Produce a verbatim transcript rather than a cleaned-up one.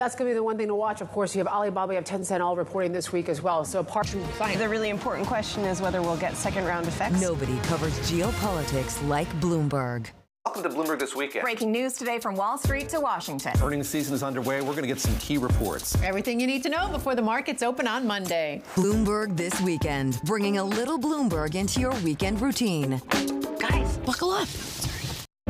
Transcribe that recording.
That's going to be the one thing to watch. Of course, you have Alibaba, you have Tencent all reporting this week as well. So apart from the really important question is whether we'll get second round effects. Nobody covers geopolitics like Bloomberg. Welcome to Bloomberg This Weekend. Breaking news today from Wall Street to Washington. Earnings season is underway. We're going to get some key reports. Everything you need to know before the markets open on Monday. Bloomberg This Weekend, bringing a little Bloomberg into your weekend routine. Guys, buckle up.